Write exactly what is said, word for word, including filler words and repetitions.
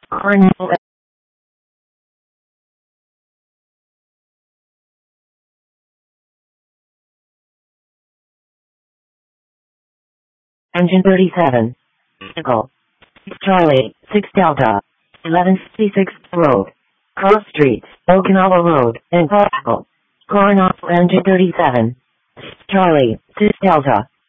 Cornwall. Engine thirty-seven. Vehicle. Charlie, six Delta. eleven sixty-six Road. Cross Street, Okinawa Road, and Coronado. Coronado Engine thirty-seven. Charlie, six Delta.